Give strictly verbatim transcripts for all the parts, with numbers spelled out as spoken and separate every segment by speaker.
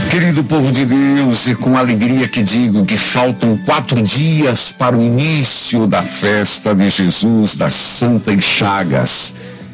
Speaker 1: Querido povo de Deus, e com alegria que digo que faltam quatro dias para o início da festa de Jesus das Santas Chagas.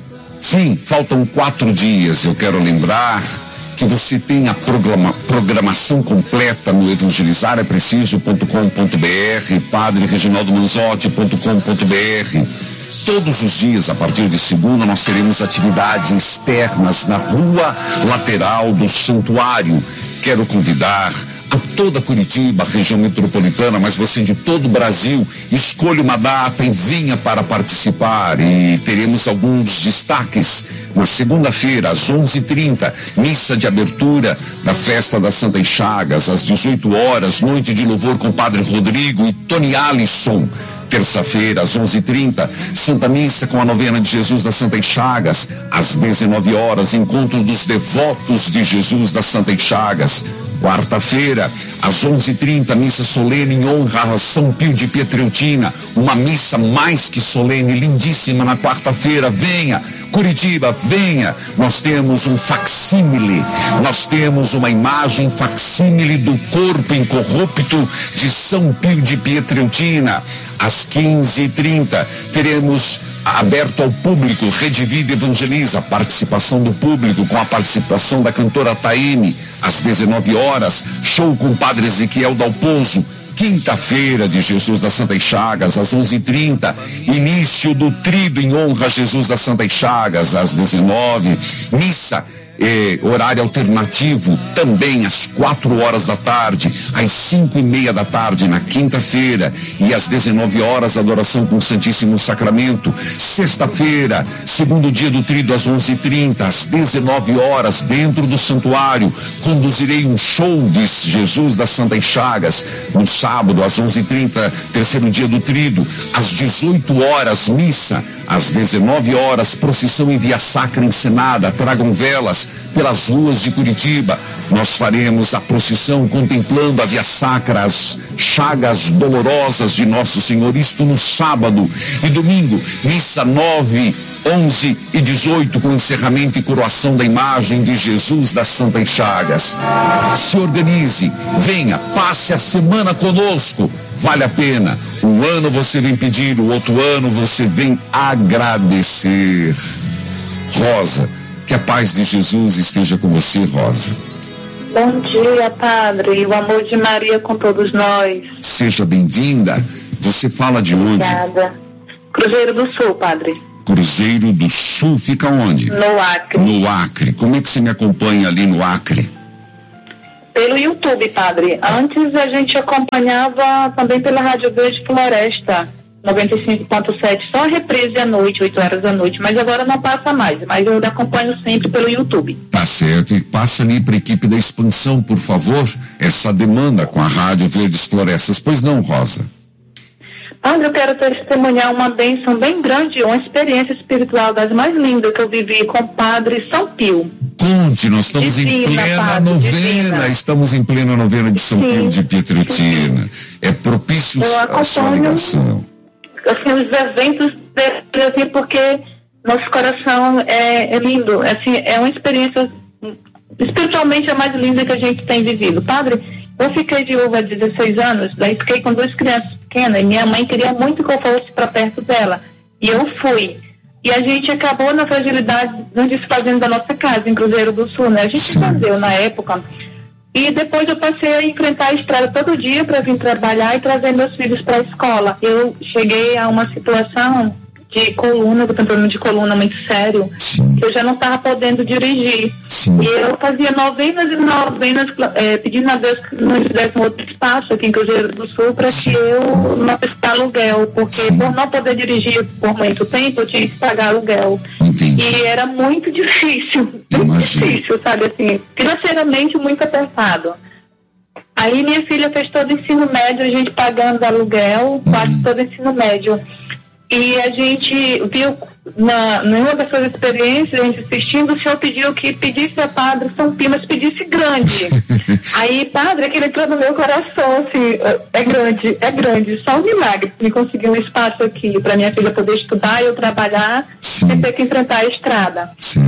Speaker 1: Sim, faltam quatro dias. Eu quero lembrar que você tem a programa, programação completa no evangelizar é preciso ponto com ponto br, padre reginaldo manzotti ponto com ponto br. Todos os dias, a partir de segunda, nós teremos atividades externas na rua lateral do santuário. Quero convidar a toda Curitiba, região metropolitana, mas você de todo o Brasil, escolha uma data e venha para participar. E teremos alguns destaques. Na segunda-feira, às onze e trinta, missa de abertura da festa das Santas Chagas, às dezoito horas, noite de louvor com o Padre Rodrigo e Tony Alisson. Terça-feira, às onze e trinta, Santa Missa com a novena de Jesus das Santas Chagas. Às dezenove horas, encontro dos devotos de Jesus das Santas Chagas. Quarta-feira, às onze e trinta, missa solene em honra a São Pio de Pietreutina. Uma missa mais que solene, lindíssima na quarta-feira. Venha, Curitiba, venha. Nós temos um facsímile, nós temos uma imagem facsímile do corpo incorrupto de São Pio de Pietreutina. Às quinze e trinta, teremos aberto ao público, Rede Vida Evangeliza, participação do público com a participação da cantora Taeme. Às dezenove horas, show com o Padre Ezequiel Dalpozo. Quinta-feira de Jesus das Santas Chagas, às onze e trinta, início do trido em honra a Jesus das Santas Chagas. Às dezenove, missa Eh, horário alternativo também às quatro horas da tarde, às cinco e meia da tarde na quinta-feira, e às dezenove horas adoração com o Santíssimo Sacramento. Sexta-feira, segundo dia do trido, às onze e trinta, às dezenove horas, dentro do santuário, conduzirei um show de Jesus das Santas Chagas. No sábado, às onze e trinta, terceiro dia do trido, às dezoito horas, missa. Às dezenove horas, procissão em via sacra encenada. Tragam velas pelas ruas de Curitiba. Nós faremos a procissão contemplando a via sacra, as chagas dolorosas de Nosso Senhor. Isto no sábado. E domingo, missa nove, onze e dezoito, com encerramento e coroação da imagem de Jesus das Santas Chagas. Se organize, venha, passe a semana conosco. Vale a pena. Um ano você vem pedir, o outro ano você vem agradecer. Rosa, que a paz de Jesus esteja com você, Rosa.
Speaker 2: Bom dia, Padre, e o amor de Maria com todos nós.
Speaker 1: Seja bem-vinda. Você fala de onde?
Speaker 2: Obrigada. Cruzeiro do Sul, Padre.
Speaker 1: Cruzeiro do Sul, fica onde?
Speaker 2: No Acre.
Speaker 1: No Acre. Como é que você me acompanha ali no Acre?
Speaker 2: Pelo YouTube, Padre. Antes a gente acompanhava também pela Rádio Verde Floresta, noventa e cinco ponto sete, só a reprise à noite, oito horas da noite, mas agora não passa mais, mas eu acompanho sempre pelo YouTube.
Speaker 1: Tá certo, e passa ali para a equipe da expansão, por favor, essa demanda com a Rádio Verdes Florestas. Pois não, Rosa?
Speaker 2: Padre, eu quero testemunhar uma bênção bem grande, uma experiência espiritual das mais lindas que eu vivi com o Padre São Pio.
Speaker 1: Conte, nós estamos
Speaker 2: Divina,
Speaker 1: em plena
Speaker 2: Padre,
Speaker 1: novena,
Speaker 2: divina.
Speaker 1: estamos em plena novena de São
Speaker 2: Sim.
Speaker 1: Pio de Pietreutina. É propício a sua ligação.
Speaker 2: Assim, os eventos dele, assim, porque nosso coração é, é lindo, assim, é uma experiência espiritualmente a mais linda que a gente tem vivido. Padre, eu fiquei viúva há dezesseis anos, daí fiquei com duas crianças pequenas, e minha mãe queria muito que eu fosse para perto dela, e eu fui. E a gente acabou na fragilidade nos desfazendo da nossa casa, em Cruzeiro do Sul, né? A gente
Speaker 1: Sim.
Speaker 2: vendeu na época. E depois eu passei a enfrentar a estrada todo dia para vir trabalhar e trazer meus filhos para a escola. Eu cheguei a uma situação de coluna, eu tenho um problema de coluna muito sério,
Speaker 1: Sim.
Speaker 2: que eu já não estava podendo dirigir.
Speaker 1: Sim.
Speaker 2: E eu fazia novenas e novenas, é, pedindo a Deus que nos desse um outro espaço aqui em Cruzeiro do Sul para que eu não precisasse aluguel, porque
Speaker 1: Sim.
Speaker 2: por não poder dirigir por muito tempo, eu tinha que pagar aluguel.
Speaker 1: Entendi.
Speaker 2: E era muito difícil, muito
Speaker 1: Imagino.
Speaker 2: difícil, sabe, assim, financeiramente muito apertado. Aí minha filha fez todo o ensino médio, a gente pagando aluguel, quase
Speaker 1: Uhum.
Speaker 2: todo o ensino médio. E a gente viu, na, numa das suas experiências, a gente assistindo, o senhor pediu que pedisse a Padre São Pio, mas pedisse grande. Aí, Padre, aquele entrou no meu coração, assim, é grande, é grande, só um milagre me conseguir um espaço aqui para minha filha poder estudar e eu trabalhar
Speaker 1: Sim.
Speaker 2: sem ter que enfrentar a estrada.
Speaker 1: Certo.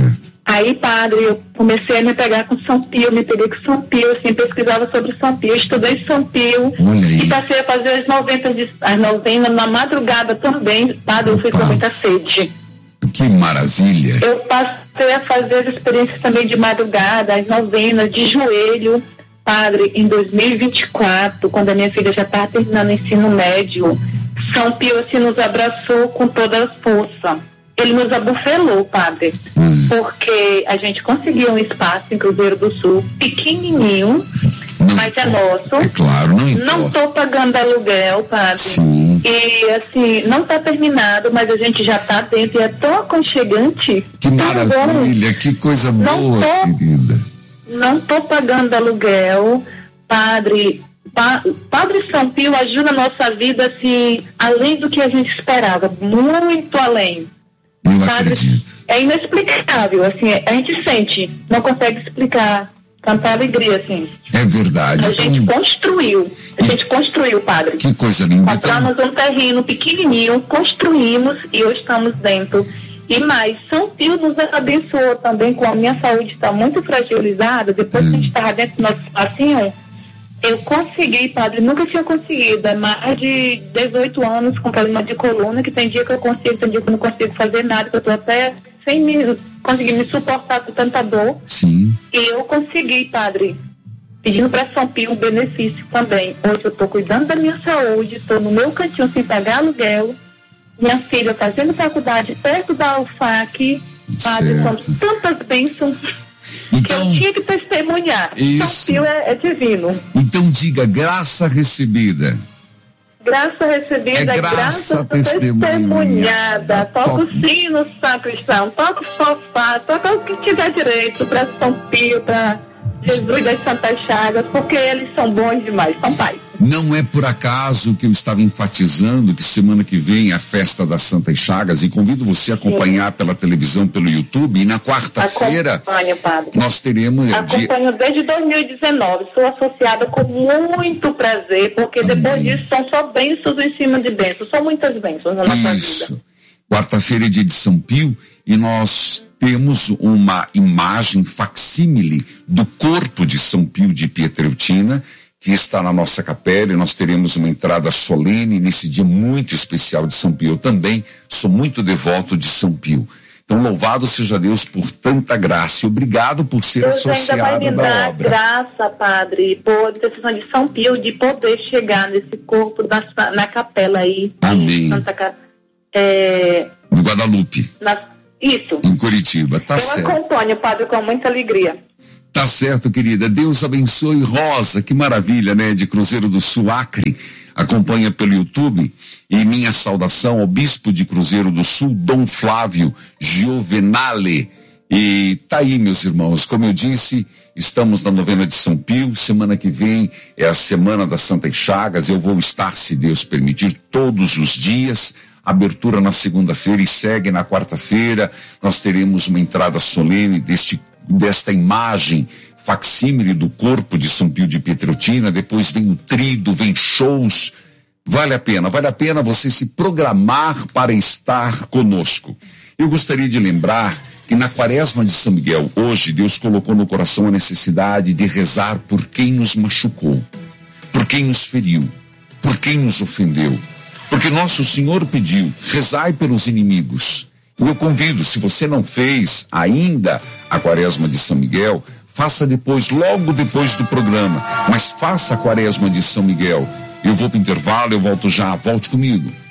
Speaker 2: Aí, padre, eu comecei a me pegar com São Pio, me peguei com São Pio, assim, pesquisava sobre São Pio, estudei São Pio e passei a fazer as novenas, de, as novenas na madrugada também, padre, eu fui com muita sede.
Speaker 1: Que maravilha!
Speaker 2: Eu passei a fazer as experiências também de madrugada, as novenas de joelho, padre, em dois mil e vinte e quatro, quando a minha filha já estava terminando o ensino médio, São Pio assim nos abraçou com toda a força. Ele nos abufelou, padre, hum. porque a gente conseguiu um espaço em Cruzeiro do Sul, pequenininho, não, mas é nosso.
Speaker 1: É claro, não importa.
Speaker 2: Não estou pagando aluguel, padre.
Speaker 1: Sim.
Speaker 2: E assim, não está terminado, mas a gente já está dentro e é tão aconchegante.
Speaker 1: Que maravilha, que coisa boa, não tô, querida.
Speaker 2: Não estou pagando aluguel, padre. Pa, padre São Pio ajuda a nossa vida, assim, além do que a gente esperava, muito além.
Speaker 1: Eu Padre, acredito.
Speaker 2: É inexplicável, assim, a gente sente, não consegue explicar tanta alegria, assim.
Speaker 1: É verdade.
Speaker 2: A
Speaker 1: então...
Speaker 2: gente construiu, a gente construiu, padre.
Speaker 1: Que coisa linda.
Speaker 2: Compramos então... um terreno pequenininho, construímos e hoje estamos dentro. E mais, São Pio nos abençoou também, com a minha saúde está muito fragilizada, depois hum. que a gente estava dentro do nosso espacinho, eu consegui, padre, nunca tinha conseguido, é mais de dezoito anos com problema de coluna, que tem dia que eu consigo, tem dia que eu não consigo fazer nada, que eu tô até sem me, conseguir me suportar com tanta dor.
Speaker 1: Sim.
Speaker 2: E eu consegui, padre, pedindo para São Pio um benefício também. Hoje eu tô cuidando da minha saúde, estou no meu cantinho sem pagar aluguel, minha filha fazendo faculdade perto da U F A C, padre, são tantas bênçãos. Então, eu tinha que testemunhar.
Speaker 1: Isso.
Speaker 2: São Pio é, é divino.
Speaker 1: Então diga, graça recebida.
Speaker 2: Graça recebida,
Speaker 1: é graça,
Speaker 2: graça
Speaker 1: testemunhada.
Speaker 2: testemunhada. Toca o sino, sacristão, toca o sofá, toca o que tiver direito para São Pio, para Jesus das Santas Chagas, porque eles são bons demais, são pais.
Speaker 1: Não é por acaso que eu estava enfatizando que semana que vem é a festa das Santas Chagas e convido você a acompanhar Sim. pela televisão, pelo YouTube, e na quarta-feira nós teremos...
Speaker 2: Acompanho desde dois mil e dezenove, sou associada com muito prazer, porque Amém. Depois disso são só bênçãos em cima de bênçãos, são muitas bênçãos na nossa
Speaker 1: Isso.
Speaker 2: vida.
Speaker 1: Quarta-feira é dia de São Pio e nós temos uma imagem facsímile do corpo de São Pio de Pietreutina, que está na nossa capela, e nós teremos uma entrada solene nesse dia muito especial de São Pio. Eu também sou muito devoto de São Pio. Então, louvado seja Deus por tanta graça e obrigado por ser
Speaker 2: Deus
Speaker 1: associado
Speaker 2: ainda vai me
Speaker 1: da
Speaker 2: dar
Speaker 1: obra.
Speaker 2: Graça, padre, por decisão de São Pio, de poder chegar nesse corpo na, na capela aí.
Speaker 1: Amém.
Speaker 2: Santa, é,
Speaker 1: no Guadalupe.
Speaker 2: Na, isso.
Speaker 1: Em Curitiba, tá
Speaker 2: Eu
Speaker 1: certo.
Speaker 2: Eu acompanho, padre, com muita alegria.
Speaker 1: Tá certo, querida. Deus abençoe. Rosa, que maravilha, né? De Cruzeiro do Sul, Acre. Acompanha pelo YouTube. E minha saudação ao bispo de Cruzeiro do Sul, Dom Flávio Giovenale. E tá aí, meus irmãos. Como eu disse, estamos na novena de São Pio. Semana que vem é a Semana das Santas Chagas. Eu vou estar, se Deus permitir, todos os dias. Abertura na segunda-feira e segue na quarta-feira. Nós teremos uma entrada solene deste desta imagem facsímile do corpo de São Pio de Pietreutina. Depois vem o trido, vem shows. Vale a pena, vale a pena você se programar para estar conosco. Eu gostaria de lembrar que na quaresma de São Miguel, hoje, Deus colocou no coração a necessidade de rezar por quem nos machucou, por quem nos feriu, por quem nos ofendeu. Porque nosso Senhor pediu, rezai pelos inimigos. E eu convido, se você não fez ainda a quaresma de São Miguel, faça depois, logo depois do programa. Mas faça a quaresma de São Miguel. Eu vou para o intervalo, eu volto já. Volte comigo.